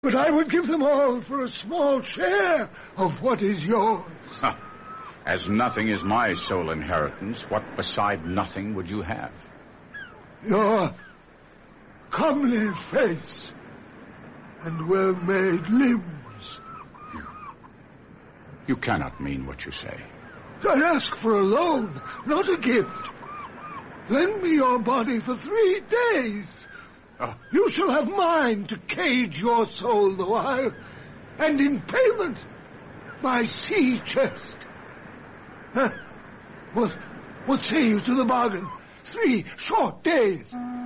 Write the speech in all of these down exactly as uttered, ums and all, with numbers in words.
But I would give them all for a small share of what is yours. Huh. As nothing is my sole inheritance, what beside nothing would you have? Your comely face and well-made limbs. You, you cannot mean what you say. I ask for a loan, not a gift. Lend me your body for three days. Oh. You shall have mine to cage your soul the while, and in payment, my sea chest. Huh? What, what say you to the bargain? Three short days.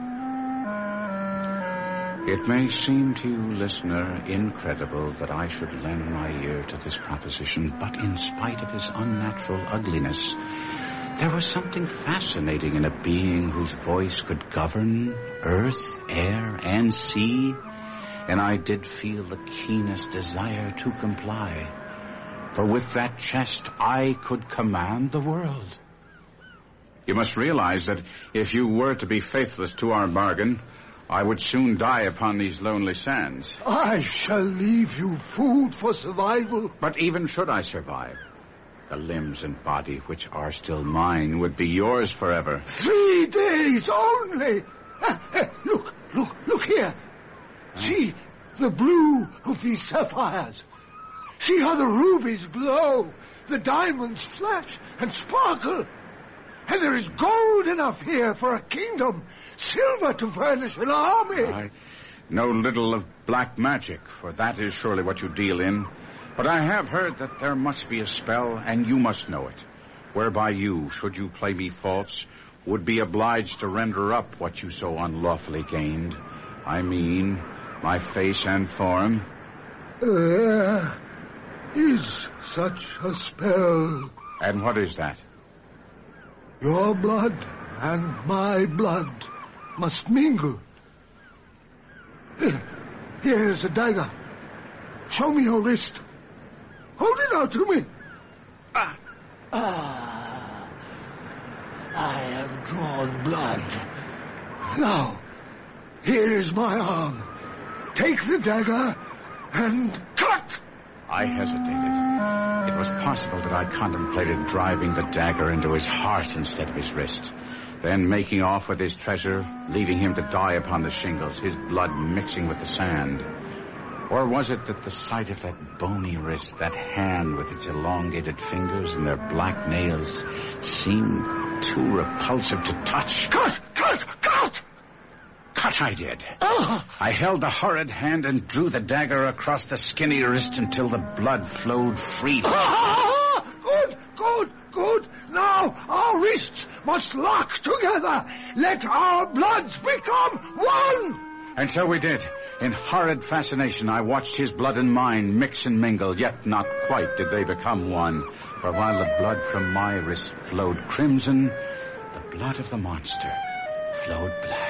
It may seem to you, listener, incredible that I should lend my ear to this proposition, but in spite of his unnatural ugliness, there was something fascinating in a being whose voice could govern earth, air, and sea, and I did feel the keenest desire to comply. For with that chest, I could command the world. You must realize that if you were to be faithless to our bargain, I would soon die upon these lonely sands. I shall leave you food for survival. But even should I survive, the limbs and body which are still mine would be yours forever. Three days only. Ah, ah, look, look, look here. Huh? See the blue of these sapphires. See how the rubies glow, the diamonds flash and sparkle. And there is gold enough here for a kingdom, silver to furnish an army. I know little of black magic, for that is surely what you deal in. But I have heard that there must be a spell, and you must know it, whereby you, should you play me false, would be obliged to render up what you so unlawfully gained. I mean, my face and form. There is such a spell. And what is that? Your blood and my blood must mingle. Here, here is a dagger. Show me your wrist. Hold it out to me. Ah. Ah. I have drawn blood. Now, here is my arm. Take the dagger and cut! I hesitated. It was possible that I contemplated driving the dagger into his heart instead of his wrist, then making off with his treasure, leaving him to die upon the shingles, his blood mixing with the sand. Or was it that the sight of that bony wrist, that hand with its elongated fingers and their black nails, seemed too repulsive to touch? Cut! Cut! Cut! Cut I did. Oh. I held the horrid hand and drew the dagger across the skinny wrist until the blood flowed freely. Ah, good, good, good. Now our wrists must lock together. Let our bloods become one. And so we did. In horrid fascination, I watched his blood and mine mix and mingle, yet not quite did they become one. For while the blood from my wrist flowed crimson, the blood of the monster flowed black.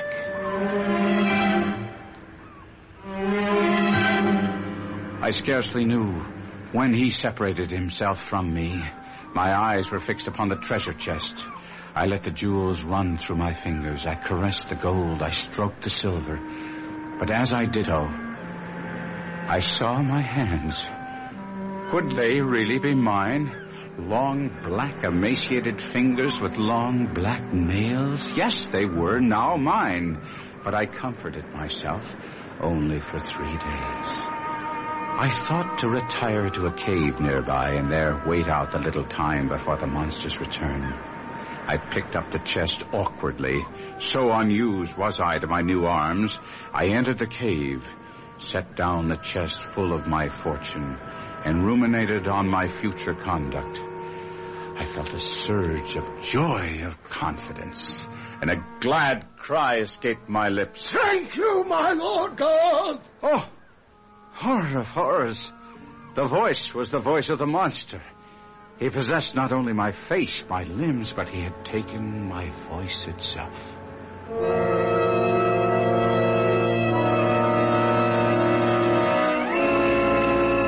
I scarcely knew when he separated himself from me. My eyes were fixed upon the treasure chest. I let the jewels run through my fingers. I caressed the gold. I stroked the silver. But as I did so, I saw my hands. Would they really be mine? Long, black, emaciated fingers with long, black nails? Yes, they were now mine. But I comforted myself only for three days. I thought to retire to a cave nearby and there wait out the little time before the monster's return. I picked up the chest awkwardly. So unused was I to my new arms. I entered the cave, set down the chest full of my fortune, and ruminated on my future conduct. I felt a surge of joy, of confidence, and a glad cry escaped my lips. Thank you, my Lord God! Oh, horror of horrors. The voice was the voice of the monster. He possessed not only my face, my limbs, but he had taken my voice itself.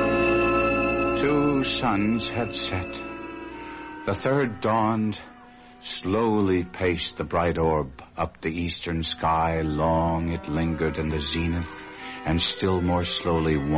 Two suns had set. The third dawned, Slowly paced the bright orb up the eastern sky. Long it lingered in the zenith, and still more slowly